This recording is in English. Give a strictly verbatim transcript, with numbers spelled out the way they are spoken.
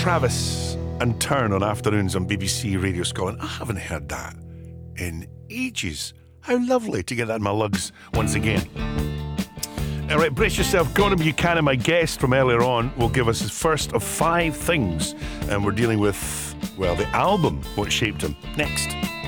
Travis and Turn on afternoons on B B C Radio Scotland. I haven't heard that in ages. How lovely to get that in my lugs once again. All right, brace yourself. Gordon Buchanan, my guest from earlier on, will give us his first of five things. And we're dealing with, well, the album, what shaped him. Next.